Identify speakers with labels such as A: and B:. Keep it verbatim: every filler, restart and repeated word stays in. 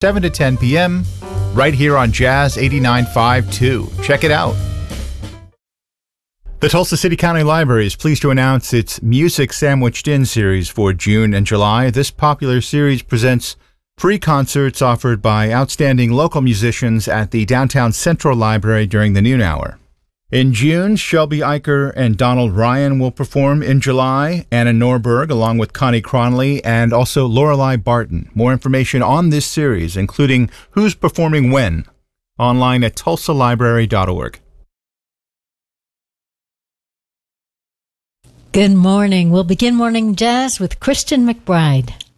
A: seven to ten p.m. right here on Jazz eighty-nine point five too. Check it out. The Tulsa City County Library is pleased to announce its Music Sandwiched In series for June and July. This popular series presents free concerts offered by outstanding local musicians at the Downtown Central Library during the noon hour. In June, Shelby Eicher and Donald Ryan will perform. In July, Anna Norberg along with Connie Cronley and also Lorelei Barton. More information on this series, including who's performing when, online at tulsa library dot org.
B: Good morning. We'll begin Morning Jazz with Christian McBride.